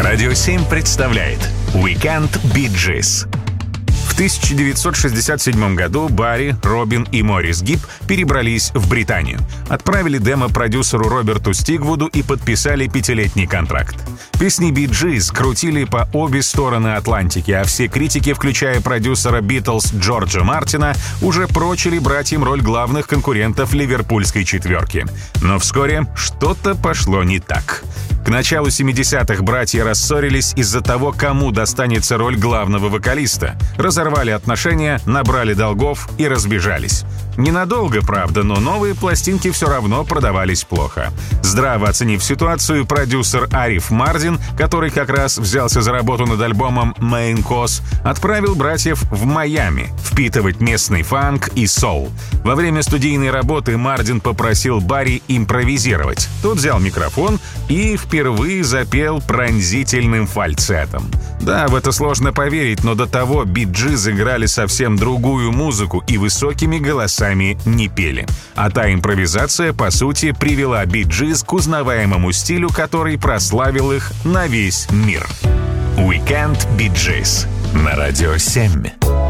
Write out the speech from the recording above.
Радио 7 представляет Weekend Bee Gees. В 1967 году Барри, Робин и Моррис Гиб перебрались в Британию. Отправили демо продюсеру Роберту Стигвуду и подписали 5-летний контракт. Песни Bee Gees крутили по обе стороны Атлантики, а все критики, включая продюсера Битлз Джорджа Мартина, уже прочили братьям роль главных конкурентов ливерпульской четверки. Но вскоре что-то пошло не так. К началу 70-х братья рассорились из-за того, кому достанется роль главного вокалиста. Разорвали отношения, набрали долгов и разбежались. Ненадолго, правда, но новые пластинки все равно продавались плохо. Здраво оценив ситуацию, продюсер Ариф Мардин, который как раз взялся за работу над альбомом «Main Cause», отправил братьев в Майами впитывать местный фанк и соул. Во время студийной работы Мардин попросил Барри импровизировать. Тот взял микрофон и впервые запел пронзительным фальцетом. Да, в это сложно поверить, но до того Bee Gees играли совсем другую музыку и высокими голосами не пели. А та импровизация, по сути, привела Bee Gees к узнаваемому стилю, который прославил их на весь мир. Weekend Bee Gees на Радио 7.